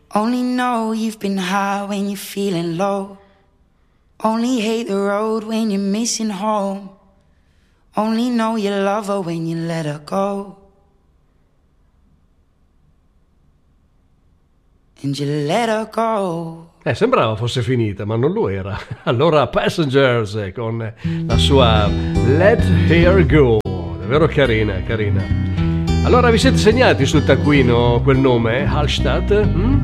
Only know you've been high when you're feeling low. Only hate the road when you're missing home. Only know you love her when you let her go. And you let her go. Sembrava fosse finita, ma non lo era. Allora Passengers con la sua Let Her Go. Davvero carina, carina. Allora vi siete segnati sul taccuino quel nome, Hallstatt?